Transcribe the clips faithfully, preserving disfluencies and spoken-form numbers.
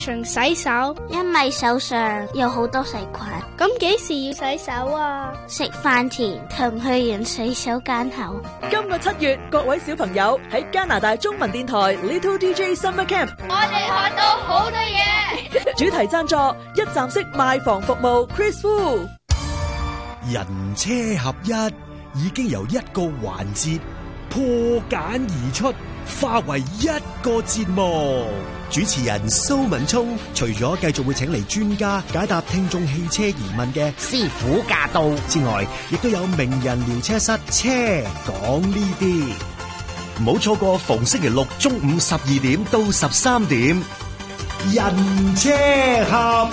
常洗手， 因為手上有好多細菌。 咁幾時要洗手啊？ 食飯前同去完洗手間後。 今個七月，各位小朋友喺加拿大中文電台 Little D J Summer Camp， 我哋學到好多嘢。 主題贊助一站式賣房服務 Chris Wu。 人車合一已經由一個環節破繭而出，化為一個節目。主持人蘇文聰除咗繼續會請嚟專家解答聽眾汽車疑問嘅師傅駕到之外，亦都有名人聊車室車講呢啲。唔好錯過逢星期六中午十二點到十三點，人車合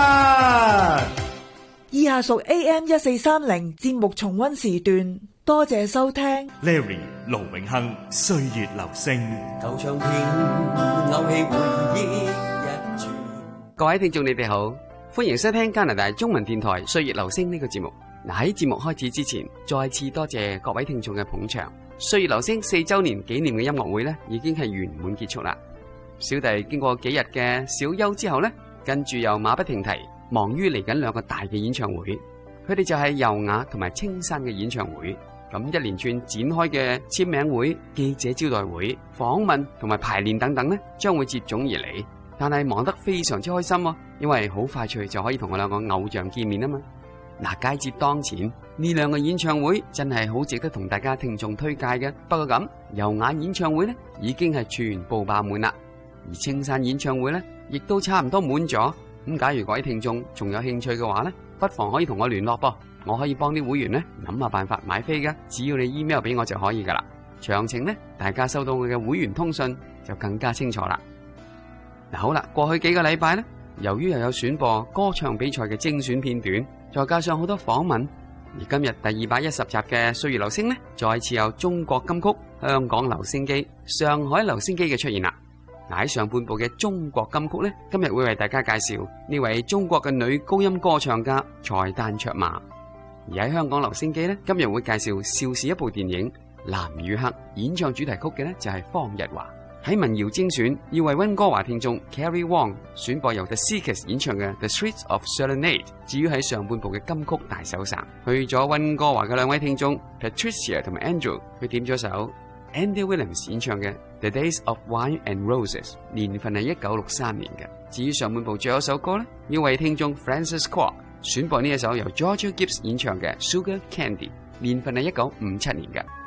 一。 以下屬 A M 一四三零節目重溫時段，多謝收聽。 Larry 盧永亨歲月留聲， 舊唱片勾起回憶一串。 各位聽眾你哋好，歡迎收聽加拿大中文電台歲月留聲呢個節目。嗱，喺節目開始之前，再次多謝各位聽眾嘅捧場。歲月留聲四周年紀念嘅音樂會呢，已經係圓滿結束啦。小弟經過幾日嘅小休之後呢，跟住又馬不停蹄，忙於嚟緊兩個大嘅演唱會，佢哋就係優雅同埋青山嘅演唱會。咁一連串展開嘅簽名會、記者招待會、訪問同埋排練等等呢，將會接踵而嚟。但係忙得非常之開心喎，因為好快脆就可以同我兩個偶像見面啊嘛。嗱，佳節當前，呢兩個演唱會真係好值得同大家聽眾推介嘅。不過咁，優雅演唱會呢已經係全部爆滿啦，而青山演唱會呢亦都差唔多滿咗。咁假如各位聽眾仲有興趣嘅話呢，不妨可以同我聯絡噃，我可以幫啲會員呢諗下辦法買飛嘅，只要你 email 俾我就可以噶啦。詳情呢，大家收到我嘅會員通訊就更加清楚啦。嗱，好啦，過去幾個禮拜呢，由於又有選播歌唱比賽嘅精選片段，再加上好多訪問，而今日第二百一十集嘅歲月留聲呢，再次有中國金曲、香港留聲機、上海留聲機嘅出現啦。喺上半部嘅中國金曲呢，今日會為大家介紹呢位中國嘅女高音歌唱家蔡丹卓瑪；而喺香港留聲機呢，今日會介紹邵氏一部電影《藍與黑》，演唱主題曲嘅呢就係方日華。喺民謠精選要為溫哥華聽眾 Carrie Wong 選播由 The Seekers 演唱嘅《The Streets of Serenade》。至於喺上半部嘅金曲大搜散，去咗溫哥華嘅兩位聽眾 Patricia 同埋 Andrew， 佢點咗首Andy Williams 演唱嘅 The Days of Wine and Roses， 年份係一九六三年嘅。至於上半部最後一首歌呢，要為聽眾 Francis Kwok 選播呢一首由 Georgia Gibbs 演唱嘅 Sugar Candy， 年份係一九五七年嘅。